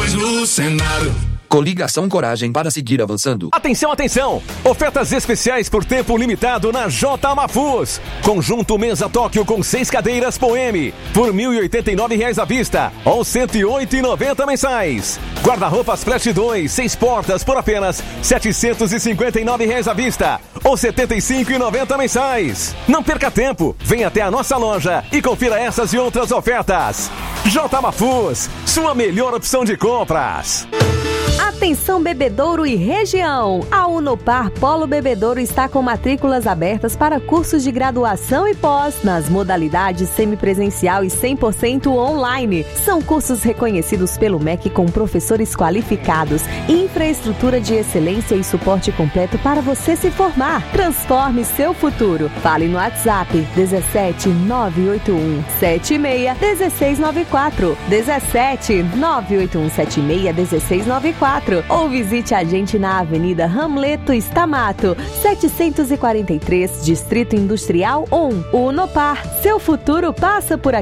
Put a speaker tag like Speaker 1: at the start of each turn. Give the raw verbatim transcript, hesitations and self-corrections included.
Speaker 1: dois no Senado.
Speaker 2: Coligação Coragem para seguir avançando.
Speaker 3: Atenção, atenção! Ofertas especiais por tempo limitado na J Mafus. Conjunto Mesa Tóquio com seis cadeiras Poeme por mil e oitenta e nove reais à vista ou cento e oito reais e noventa centavos mensais. Guarda-roupas Flash dois, seis portas por apenas setecentos e cinquenta e nove reais à vista ou setenta e cinco reais e noventa centavos mensais. Não perca tempo, venha até a nossa loja e confira essas e outras ofertas. J Mafus, sua melhor opção de compras.
Speaker 4: Atenção Bebedouro e região! A Unopar Polo Bebedouro está com matrículas abertas para cursos de graduação e pós nas modalidades semipresencial e cem por cento online. São cursos reconhecidos pelo M E C com professores qualificados, infraestrutura de excelência e suporte completo para você se formar. Transforme seu futuro. Fale no WhatsApp dezessete nove oito um sete seis um seis nove quatro, dezessete nove oito um sete seis um seis nove quatro ou visite a gente na Avenida Hamleto Stamato, setecentos e quarenta e três, Distrito Industrial um. Unopar, seu futuro passa por aqui.